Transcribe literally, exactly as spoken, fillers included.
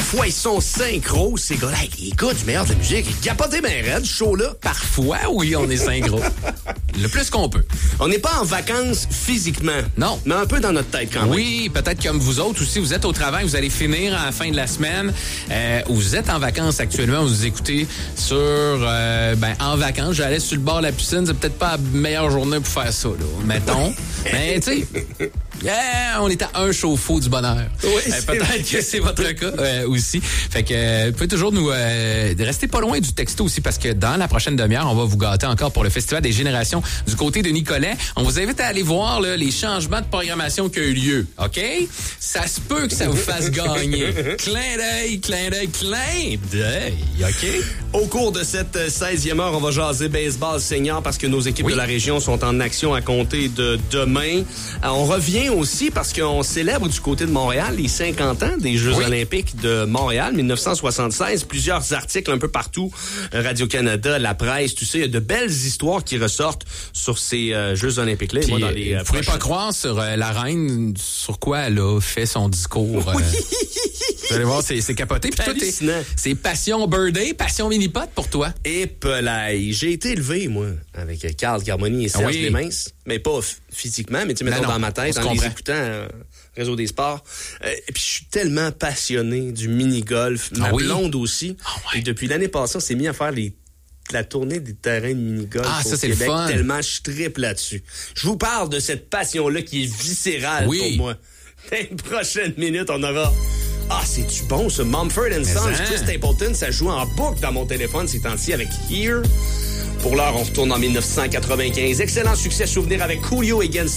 parfois, ils sont synchro, ces gars-là. Ils écoutent du meilleur de la musique. Ils capotent bien raide, ce show-là. Parfois, oui, on est synchro. Le plus qu'on peut. On n'est pas en vacances physiquement. Non. Mais un peu dans notre tête quand même. Oui, peut-être comme vous autres aussi, vous êtes au travail, vous allez finir à la fin de la semaine, euh, ou vous êtes en vacances actuellement, vous écoutez sur, euh, ben, en vacances, j'allais sur le bord de la piscine, c'est peut-être pas la meilleure journée pour faire ça, là, mettons. Mais, tu sais, yeah, on est à un chauffe-eau du bonheur. Oui, euh, peut-être vrai. que c'est votre cas euh, aussi. Fait que, euh, vous pouvez toujours nous euh, rester pas loin du texto aussi, parce que dans la prochaine demi-heure, on va vous gâter encore pour le Festival des Générations du côté de Nicolet. On vous invite à aller voir là, les changements de programmation qui ont eu lieu, OK? Ça se peut que ça vous fasse gagner. Clin d'œil, clin d'œil, clin d'œil, OK? Au cours de cette seizième heure, on va jaser baseball senior parce que nos équipes Oui. de la région sont en action à compter de demain. Euh, on revient aussi parce qu'on célèbre du côté de Montréal les cinquante ans des Jeux Oui. olympiques de Montréal, dix-neuf cent soixante-seize. Plusieurs articles un peu partout, Radio-Canada, la presse, tout ça. Il y a de belles histoires qui ressortent sur ces euh, Jeux olympiques-là. Puis, Moi, dans les, euh, euh, vous pouvez prochains- pas croire sur euh, la reine, sur quoi elle a fait son discours. euh, vous allez voir, c'est, c'est capoté. Puis toi, t'es- Hallucinant. c'est passion birthday, passion mini-pot pour toi. Et pelaille. J'ai été élevé, moi, avec Carl Carmoni et Serge Oui. Desmains. Mais pas f- physiquement, mais tu sais, mettons Non, non, dans ma on tête, se en les comprend. écoutant, euh, Réseau des sports. Euh, et puis, je suis tellement passionné du mini-golf. Ma Ah oui? blonde aussi. Ah ouais. Et depuis l'année passée, on s'est mis à faire les la tournée des terrains de mini-golf Ah, au ça, c'est le Québec, fun. tellement je trippe là-dessus. Je vous parle de cette passion-là qui est viscérale Oui. pour moi. Dans les prochaines minutes, on aura... Ah, c'est-tu bon, ce Mumford and Sons, hein? Chris Stapleton, ça joue en boucle dans mon téléphone ces temps-ci avec Here. Pour l'heure, on retourne en dix-neuf cent quatre-vingt-quinze. Excellent succès souvenir avec Coolio et Against